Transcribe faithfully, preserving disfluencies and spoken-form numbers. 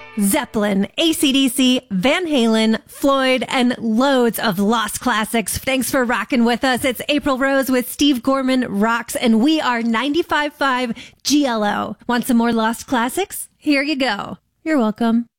Zeppelin, A C D C, Van Halen, Floyd, and loads of lost classics. Thanks for rocking with us. It's April Rose with Steve Gorman Rocks, and we are ninety-five point five G L O. Want some more lost classics? Here you go. You're welcome.